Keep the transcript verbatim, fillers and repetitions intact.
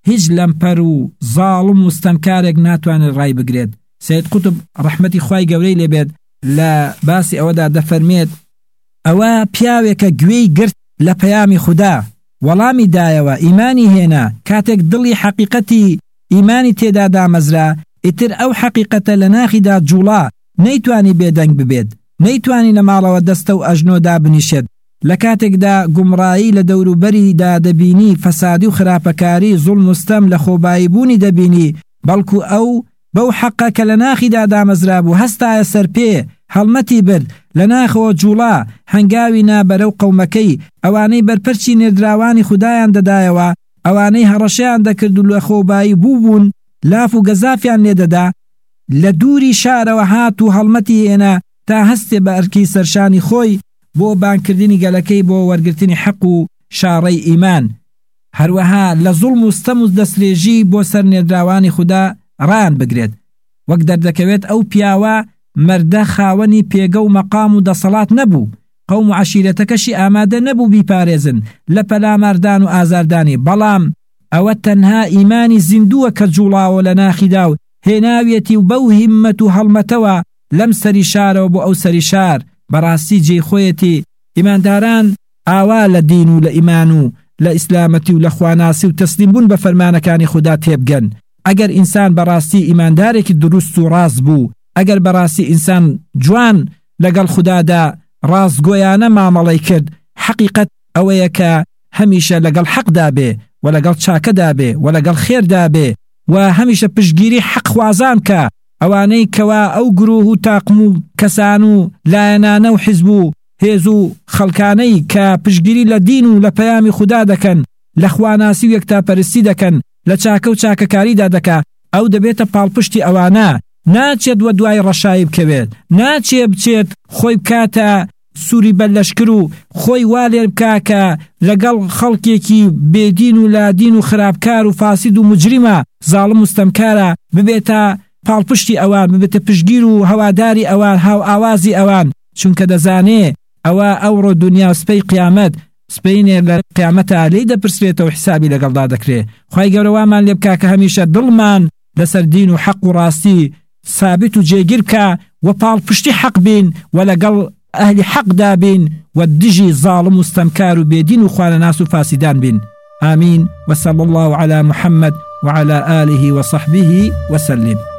هیچ لەمپەر و زاڵم و ستەمکارێک ناتوانێت ڕای بگرێت. سید قوتب ڕەحمەتی خوای گەورەی لێبێت لە باسی ئەوەدا دەفەرمێت ئەوە پیاوێکە گوێی گرت لە پەیامی خوددا، وەڵامی دایەوە، ئیمانی هێنا، کاتێک دڵی حەقیقەتی ئیمانی تێدا دامەزرا، ئیتر ئەو حەقیقەتە لە ناخیدا جوڵا، نەیتوانی بێدەنگ ببێت، نەیتوانی لە ماڵەوە دەستە و ئەژنۆدا بنیشێت. لە کاتێکدا گومڕایی لە دەوروبەریدا دەبینی، فەسادی و خراپەکاری، زوڵم و ستەم لە خۆبایی بوونی دەبینی، بەڵکو ئەو بەو حەقە کە لە ناخیدا دامەزرا بوو هەستایە سەر پێ، هەڵمەتی برد، لە ناخەوە جوڵا، هەنگاوی نا بەرەو قەومەکەی، ئەوانەی بەرپەرچی نێردراوانی خودایان دەدایەوە، ئەوانەی هەڕەشیان دەکرد و لە خۆبایی بوو بوون، لاف و گەزافیان لێدەدا، لە دووری شارەوە هات و هەڵمەتی هێنا تا هەستێ بە ئەرکی سەرشانی خۆی بۆ بانکردنی گەلەکەی بۆ وەرگرتنی حەق و شاڕەی ئیمان. هەروەها لە زوڵم و ستەم و دەسترێژی بۆ سەر نێردراوانی خوددا ڕان بگرێت. وەک دەردەکەوێت ئەو پیاوە مەردە خاوەنی پێگە و مەقام و دەسەڵات نەبوو، قەوم و عەشیرەتەکەشی ئامادە نەبوو بیپارێزن لە پەلاماردان و ئازاردانی، بەڵام ئەوە تەنها ئیمانی زیندووە کە جوڵاوە لە ناخیدا و هێناویەتی و بەو هیممەت و هەڵمەتەوە لەم سەری شارەوە بۆ ئەو سەری شار. بەڕاستی جێی خۆیەتی ئیمانداران ئاوا لە دین و لە ئیمان و لە ئیسلامەتی و لە خواناسی و تەسلیم بوون بە فەرمانەکانی خوددا تێبگەن. ئەگەر ئینسان بەڕاستی ئیماندارێکی دروست و ڕاست بوو، ئەگەر بەڕاستی ئینسان جوان لەگەڵ خوددادا ڕاستگۆیانە مامەڵەی کرد، حەقیقەت ئەوەیە کە هەمیشە لەگەڵ حەقدا بێ و لەگەڵ چاکەدا بێ و لەگەڵ خێردا بێ و هەمیشە پشتگیری حەق خوازان کە ئەوانەی کەوا ئەو گروه و تاقم و کەسان و لایەنانە و حیزب و هێز و خەڵکانەی کە پشتگیری لە دین و لە پەیامی خوددا دەکەن، لە خواناسی و یەکتاپەرستی دەکەن، لە چاکە و چاکەکاریدا دەکا، ئەو دەبێتە پاڵپشتی ئەوانە، ناچێت وە دوای ڕەشایی بکەوێت، ناچێت بچێت خۆی بکاتە سووری بەلەشکر و خۆی والێ بکا کە لەگەڵ خەڵکێکی بێدین و لادین و خراپکار و فاسید و مجریمە زاڵم و ستەمکارە ببێتە پاڵپشتی ئەوان، ببێتە پشتگیر و هەواداری ئەوان، هاو ئاوازی ئەوان، چونکە دەزانێ ئەوە ئەوڕۆ دنیا و سپەی قیامەت، سپەینێ لە قیامەتە لێی دەپرسێتەوە حسابی لەگەڵدا دەکرێ. خوای گەورە وامان لێ بکا کە هەمیشە دڵمان لەسەر دین و حەق و ڕاستی ثابت و جێگیر بکە و پاڵپشتی حەق بین و لەگەڵ ئەهلی حەقدا بین و دژی زاڵم و ستەمکار و بێدین و خوانەناس و فاسیدان بین. آمین. وصلى الله على محمد وعلى آله وصحبه وسلم.